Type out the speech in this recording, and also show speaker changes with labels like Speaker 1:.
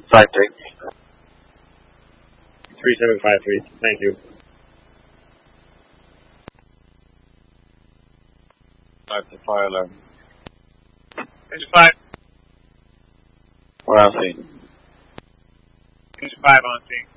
Speaker 1: Flight deck.
Speaker 2: 3753. Thank you.
Speaker 1: 5 to fire alarm.
Speaker 3: 55.
Speaker 1: We're on scene.
Speaker 3: 55 on scene.